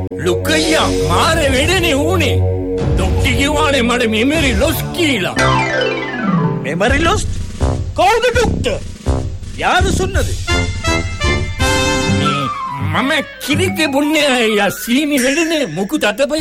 ලුකయ్యා මාර වෙඩනේ ඌනේ. ડોක්ටර් කිව්වානේ මට memory Los කියලා. Memory Los? කවුද ડોක්ටර්? යාරු සුන්නද? මම කිරිකේ බුන්නේ යා සීනි වෙඩනේ මුකුත් අතපය